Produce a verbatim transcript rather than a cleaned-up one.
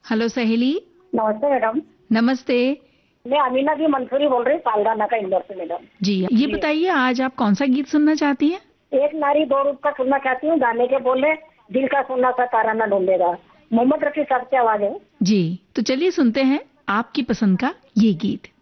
Hello सहेली। नमस्ते madam. नमस्ते। मैं अमीना जी मंसूरी बोल रही हूँ, पालगाना का इंदौर से मैडम। जी, ये बताइए आज आप कौन सा गीत सुनना चाहती हैं? एक नारी दो रूप का सुनना चाहती हूँ। गाने के बोले दिल का सुनना सा तारा न ढूंढेगा, मोहम्मद रफी साहब की आवाज है। जी, तो चलिए सुनते हैं आपकी पसंद का ये गीत।